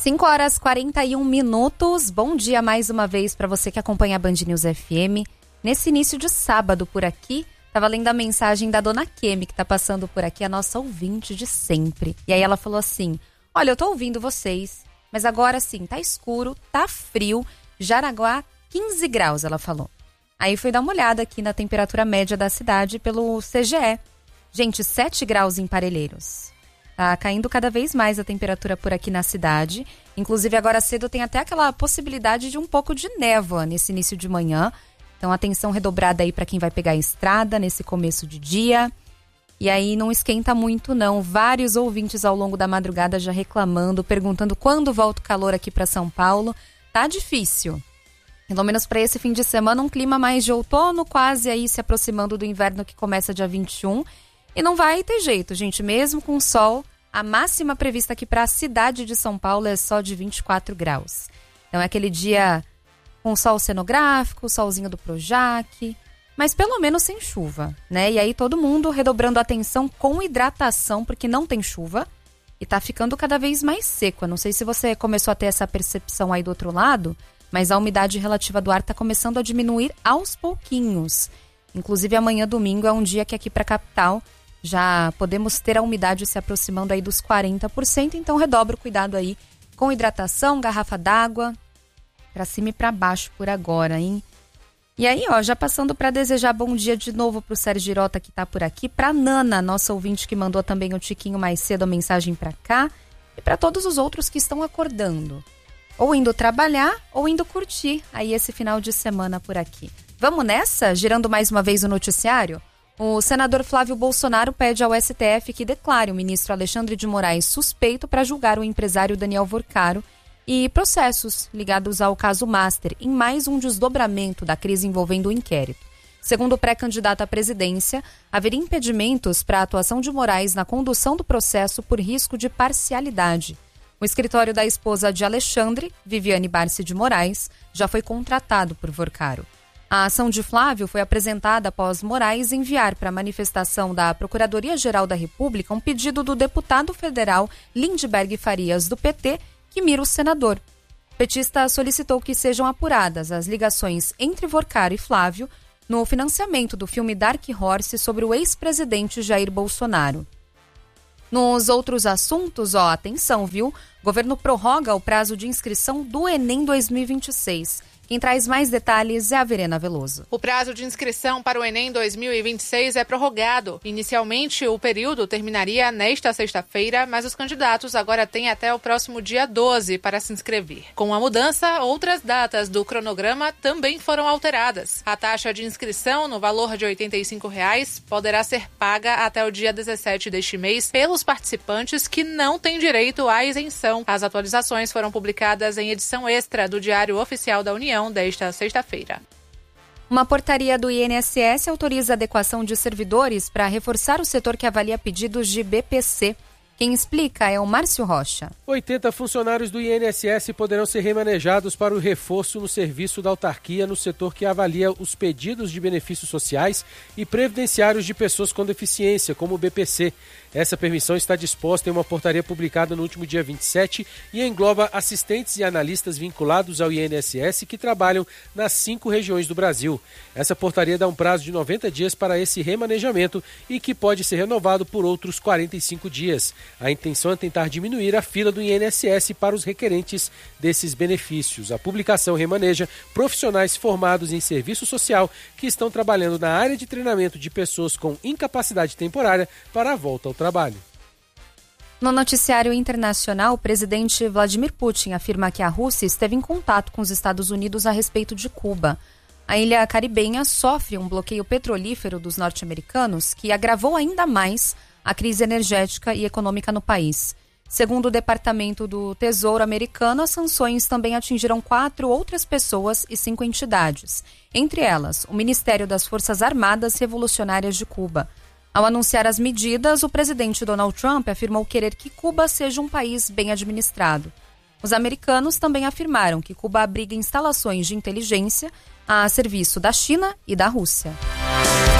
5h41. Bom dia mais uma vez para você que acompanha a Band News FM. Nesse início de sábado por aqui, tava lendo a mensagem da dona Kemi, que tá passando por aqui, a nossa ouvinte de sempre. E aí ela falou assim: olha, eu tô ouvindo vocês, mas agora sim, tá escuro, tá frio, Jaraguá 15 graus, ela falou. Aí fui dar uma olhada aqui na temperatura média da cidade pelo CGE. Gente, 7 graus em Parelheiros. Tá caindo cada vez mais a temperatura por aqui na cidade. Inclusive, agora cedo tem até aquela possibilidade de um pouco de névoa nesse início de manhã. Então, atenção redobrada aí para quem vai pegar a estrada nesse começo de dia. E aí, não esquenta muito, não. Vários ouvintes ao longo da madrugada já reclamando, perguntando quando volta o calor aqui para São Paulo. Tá difícil. Pelo menos para esse fim de semana, um clima mais de outono, quase aí se aproximando do inverno que começa dia 21. E não vai ter jeito, gente, mesmo com sol, a máxima prevista aqui para a cidade de São Paulo é só de 24 graus. Então é aquele dia com sol cenográfico, solzinho do Projac, mas pelo menos sem chuva, né? E aí todo mundo redobrando a atenção com hidratação, porque não tem chuva e tá ficando cada vez mais seco. Eu não sei se você começou a ter essa percepção aí do outro lado, mas a umidade relativa do ar tá começando a diminuir aos pouquinhos. Inclusive amanhã, domingo, é um dia que aqui para a capital já podemos ter a umidade se aproximando aí dos 40%, então redobra o cuidado aí com hidratação, garrafa d'água, para cima e para baixo por agora, hein? E aí, ó, já passando para desejar bom dia de novo pro Sérgio Girota que tá por aqui, pra Nana, nossa ouvinte que mandou também um tiquinho mais cedo a mensagem para cá, e para todos os outros que estão acordando, ou indo trabalhar ou indo curtir aí esse final de semana por aqui. Vamos nessa? Girando mais uma vez o noticiário? O senador Flávio Bolsonaro pede ao STF que declare o ministro Alexandre de Moraes suspeito para julgar o empresário Daniel Vorcaro e processos ligados ao caso Master, em mais um desdobramento da crise envolvendo o inquérito. Segundo o pré-candidato à presidência, haveria impedimentos para a atuação de Moraes na condução do processo por risco de parcialidade. O escritório da esposa de Alexandre, Viviane Barsi de Moraes, já foi contratado por Vorcaro. A ação de Flávio foi apresentada após Moraes enviar para a manifestação da Procuradoria-Geral da República um pedido do deputado federal Lindbergh Farias, do PT, que mira o senador. O petista solicitou que sejam apuradas as ligações entre Vorcaro e Flávio no financiamento do filme Dark Horse sobre o ex-presidente Jair Bolsonaro. Nos outros assuntos, atenção, viu? O governo prorroga o prazo de inscrição do Enem 2026. Quem traz mais detalhes é a Verena Veloso. O prazo de inscrição para o Enem 2026 é prorrogado. Inicialmente, o período terminaria nesta sexta-feira, mas os candidatos agora têm até o próximo dia 12 para se inscrever. Com a mudança, outras datas do cronograma também foram alteradas. A taxa de inscrição, no valor de R$ 85,00, poderá ser paga até o dia 17 deste mês pelos participantes que não têm direito à isenção. As atualizações foram publicadas em edição extra do Diário Oficial da União desta sexta-feira. Uma portaria do INSS autoriza a adequação de servidores para reforçar o setor que avalia pedidos de BPC. Quem explica é o Márcio Rocha. 80 funcionários do INSS poderão ser remanejados para o reforço no serviço da autarquia no setor que avalia os pedidos de benefícios sociais e previdenciários de pessoas com deficiência, como o BPC. Essa permissão está disposta em uma portaria publicada no último dia 27 e engloba assistentes e analistas vinculados ao INSS que trabalham nas 5 regiões do Brasil. Essa portaria dá um prazo de 90 dias para esse remanejamento e que pode ser renovado por outros 45 dias. A intenção é tentar diminuir a fila do INSS para os requerentes desses benefícios. A publicação remaneja profissionais formados em serviço social que estão trabalhando na área de treinamento de pessoas com incapacidade temporária para a volta ao trabalho. No noticiário internacional, o presidente Vladimir Putin afirma que a Rússia esteve em contato com os Estados Unidos a respeito de Cuba. A ilha caribenha sofre um bloqueio petrolífero dos norte-americanos que agravou ainda mais a crise energética e econômica no país. Segundo o Departamento do Tesouro americano, as sanções também atingiram 4 outras pessoas e 5 entidades, entre elas o Ministério das Forças Armadas Revolucionárias de Cuba. Ao anunciar as medidas, o presidente Donald Trump afirmou querer que Cuba seja um país bem administrado. Os americanos também afirmaram que Cuba abriga instalações de inteligência a serviço da China e da Rússia.